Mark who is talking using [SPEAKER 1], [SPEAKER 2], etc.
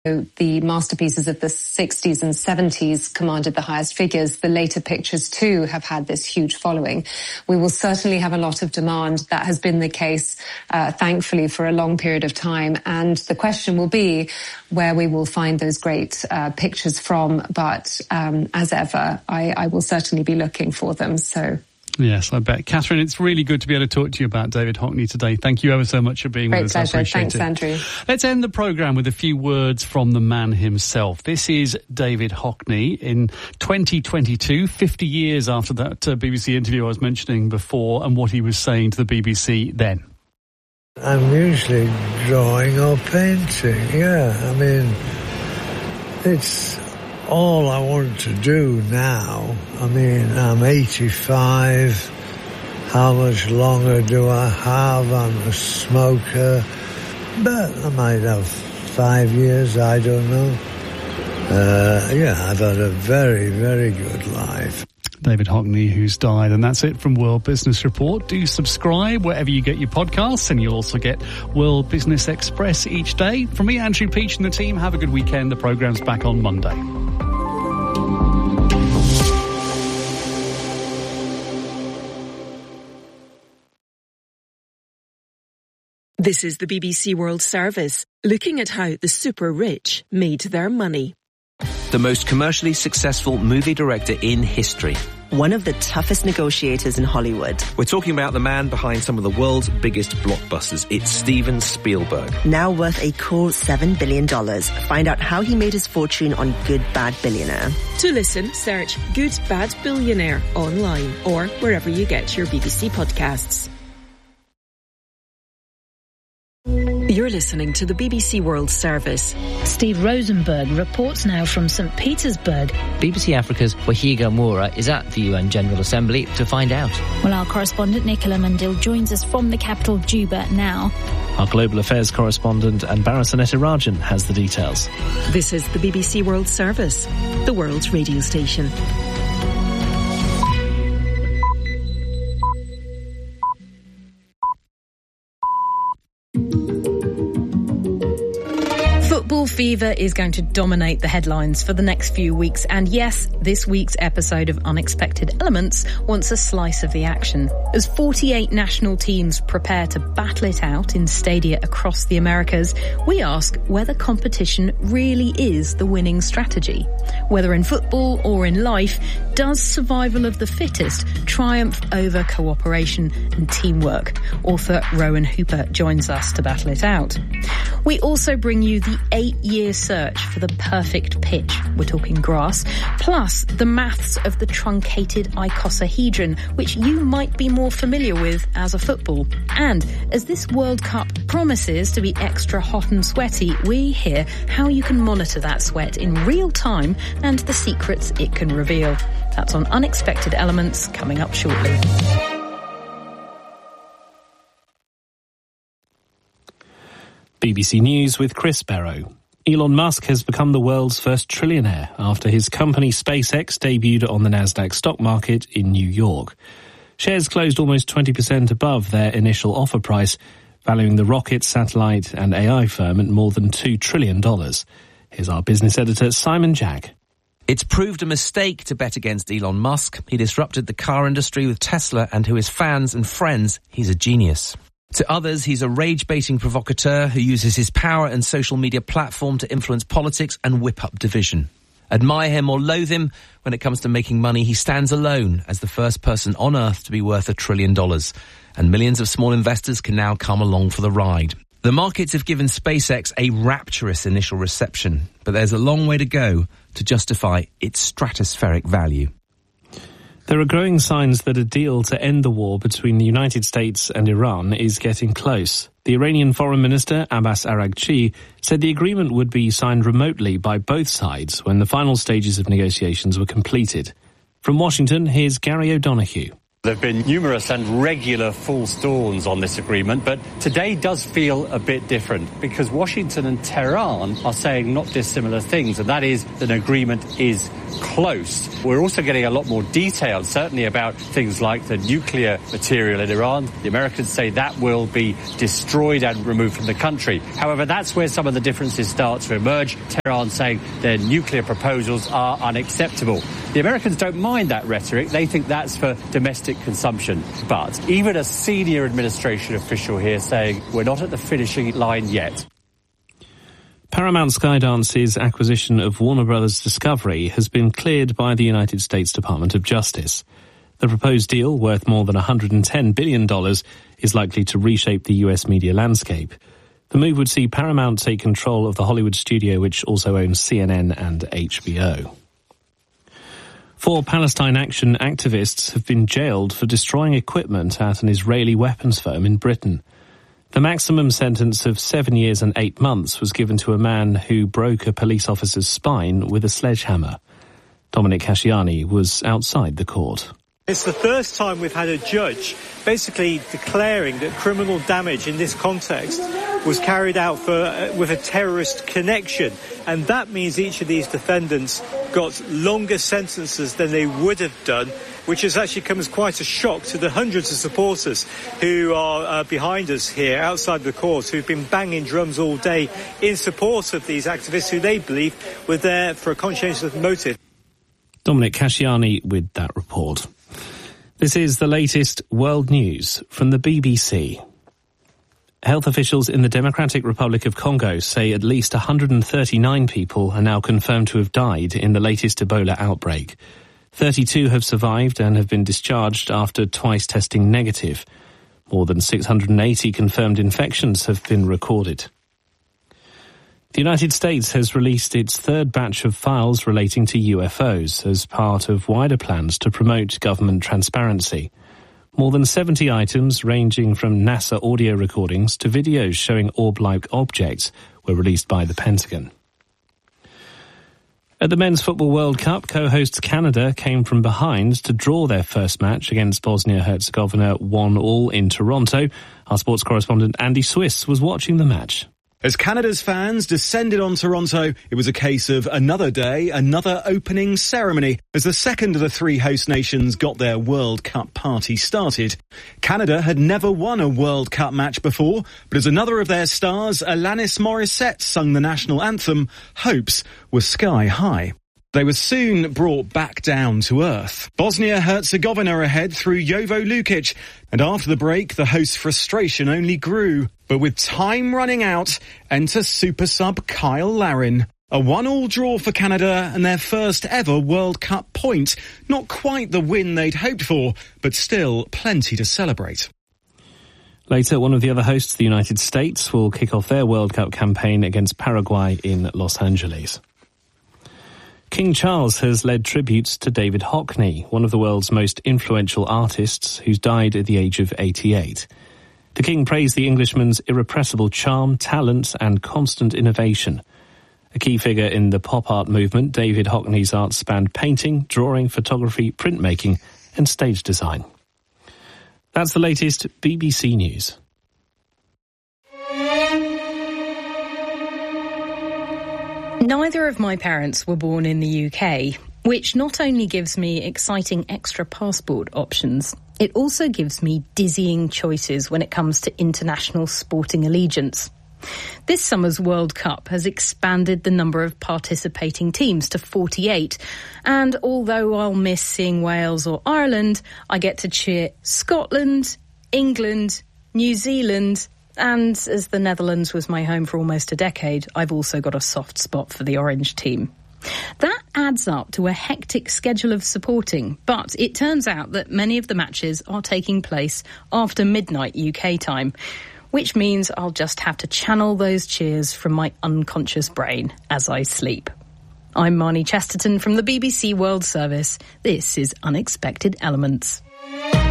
[SPEAKER 1] The masterpieces of the 60s and 70s commanded the highest figures. The later pictures, too, have had this huge following. We will certainly have a lot of demand. That has been the case, thankfully, for a long period of time. And the question will be where we will find those great pictures from. But as ever, I will certainly be looking for them. So.
[SPEAKER 2] Yes, I bet. Catherine, it's really good to be able to talk to you about David Hockney today. Thank you ever so much for being with us.
[SPEAKER 1] Great pleasure.
[SPEAKER 2] I appreciate
[SPEAKER 1] Thanks,
[SPEAKER 2] it.
[SPEAKER 1] Andrew.
[SPEAKER 2] Let's end the programme with a few words from the man himself. This is David Hockney in 2022, 50 years after that BBC interview I was mentioning before, and what he was saying to the BBC then.
[SPEAKER 3] I'm usually drawing or painting, I mean, it's all I want to do now. I mean, I'm 85. How much longer do I have? I'm a smoker. But I might have 5 years, I don't know. I've had a very, very good life.
[SPEAKER 2] David Hockney, who's died. And that's it from World Business Report. Do subscribe wherever you get your podcasts, and you'll also get World Business Express each day. From me, Andrew Peach, and the team, have a good weekend. The programme's back on Monday.
[SPEAKER 4] This is the BBC World Service, looking at how the super rich made their money.
[SPEAKER 5] The most commercially successful movie director in history.
[SPEAKER 6] One of the toughest negotiators in Hollywood.
[SPEAKER 5] We're talking about the man behind some of the world's biggest blockbusters. It's Steven Spielberg.
[SPEAKER 6] Now worth a cool $7 billion. Find out how he made his fortune on Good Bad Billionaire.
[SPEAKER 4] To listen, search Good Bad Billionaire online or wherever you get your BBC podcasts. You're listening to the BBC World Service.
[SPEAKER 7] Steve Rosenberg reports now from St. Petersburg.
[SPEAKER 8] BBC Africa's Wahiga Moura is at the UN General Assembly to find out.
[SPEAKER 7] Well, our correspondent Nicola Mandil joins us from the capital, Juba, now.
[SPEAKER 9] Our Global Affairs correspondent Anbara Sanetirajan has the details.
[SPEAKER 4] This is the BBC World Service, the world's radio station.
[SPEAKER 10] Football fever is going to dominate the headlines for the next few weeks, and yes, this week's episode of Unexpected Elements wants a slice of the action. As 48 national teams prepare to battle it out in stadia across the Americas, we ask whether competition really is the winning strategy. Whether in football or in life, does survival of the fittest triumph over cooperation and teamwork? Author Rowan Hooper joins us to battle it out. We also bring you the 8-year search for the perfect pitch. We're talking grass, plus the maths of the truncated icosahedron, which you might be more familiar with as a football. And as this World Cup promises to be extra hot and sweaty, we hear how you can monitor that sweat in real time and the secrets it can reveal. That's on Unexpected Elements, coming up shortly.
[SPEAKER 9] BBC News with Chris Barrow. Elon Musk has become the world's first trillionaire after his company SpaceX debuted on the Nasdaq stock market in New York. Shares closed almost 20% above their initial offer price, valuing the rocket, satellite and AI firm at more than $2 trillion. Here's our business editor, Simon Jagg.
[SPEAKER 5] It's proved a mistake to bet against Elon Musk. He disrupted the car industry with Tesla, and to his fans and friends, he's a genius. To others, he's a rage-baiting provocateur who uses his power and social media platform to influence politics and whip up division. Admire him or loathe him, when it comes to making money, he stands alone as the first person on Earth to be worth $1 trillion. And millions of small investors can now come along for the ride. The markets have given SpaceX a rapturous initial reception, but there's a long way to go to justify its stratospheric value.
[SPEAKER 9] There are growing signs that a deal to end the war between the United States and Iran is getting close. The Iranian Foreign Minister, Abbas Araghchi, said the agreement would be signed remotely by both sides when the final stages of negotiations were completed. From Washington, here's Gary O'Donoghue.
[SPEAKER 11] There have been numerous and regular false dawns on this agreement, but today does feel a bit different because Washington and Tehran are saying not dissimilar things, and that is that an agreement is close. We're also getting a lot more detail, certainly about things like the nuclear material in Iran. The Americans say that will be destroyed and removed from the country. However, that's where some of the differences start to emerge. Tehran saying their nuclear proposals are unacceptable. The Americans don't mind that rhetoric. They think that's for domestic consumption. But even a senior administration official here saying we're not at the finishing line yet.
[SPEAKER 9] Paramount Skydance's acquisition of Warner Brothers Discovery has been cleared by the United States Department of Justice. The proposed deal, worth more than $110 billion, is likely to reshape the US media landscape. The move would see Paramount take control of the Hollywood studio, which also owns CNN and HBO. 4 Palestine Action activists have been jailed for destroying equipment at an Israeli weapons firm in Britain. The maximum sentence of 7 years and 8 months was given to a man who broke a police officer's spine with a sledgehammer. Dominic Casciani was outside the court.
[SPEAKER 12] It's the first time we've had a judge basically declaring that criminal damage in this context was carried out with a terrorist connection. And that means each of these defendants got longer sentences than they would have done, which has actually come as quite a shock to the hundreds of supporters who are behind us here outside the court, who've been banging drums all day in support of these activists who they believe were there for a conscientious motive.
[SPEAKER 9] Dominic Casciani with that report. This is the latest world news from the BBC. Health officials in the Democratic Republic of Congo say at least 139 people are now confirmed to have died in the latest Ebola outbreak. 32 have survived and have been discharged after twice testing negative. More than 680 confirmed infections have been recorded. The United States has released its third batch of files relating to UFOs as part of wider plans to promote government transparency. More than 70 items ranging from NASA audio recordings to videos showing orb-like objects were released by the Pentagon. At the Men's Football World Cup, co-hosts Canada came from behind to draw their first match against Bosnia-Herzegovina 1-1 in Toronto. Our sports correspondent Andy Swiss was watching the match.
[SPEAKER 13] As Canada's fans descended on Toronto, it was a case of another day, another opening ceremony, as the second of the 3 host nations got their World Cup party started. Canada had never won a World Cup match before, but as another of their stars, Alanis Morissette, sung the national anthem, hopes were sky high. They were soon brought back down to earth. Bosnia-Herzegovina ahead through Jovo Lukic, and after the break, the hosts' frustration only grew. But with time running out, enter super sub Kyle Larin. A 1-1 draw for Canada and their first ever World Cup point. Not quite the win they'd hoped for, but still plenty to celebrate.
[SPEAKER 9] Later, one of the other hosts, the United States, will kick off their World Cup campaign against Paraguay in Los Angeles. King Charles has led tributes to David Hockney, one of the world's most influential artists who's died at the age of 88. The King praised the Englishman's irrepressible charm, talent and constant innovation. A key figure in the pop art movement, David Hockney's art spanned painting, drawing, photography, printmaking and stage design. That's the latest BBC News.
[SPEAKER 10] Neither of my parents were born in the UK, which not only gives me exciting extra passport options, it also gives me dizzying choices when it comes to international sporting allegiance. This summer's World Cup has expanded the number of participating teams to 48, and although I'll miss seeing Wales or Ireland, I get to cheer Scotland, England, New Zealand, and as the Netherlands was my home for almost a decade, I've also got a soft spot for the Orange team. That adds up to a hectic schedule of supporting, but it turns out that many of the matches are taking place after midnight UK time, which means I'll just have to channel those cheers from my unconscious brain as I sleep. I'm Marnie Chesterton from the BBC World Service. This is Unexpected Elements.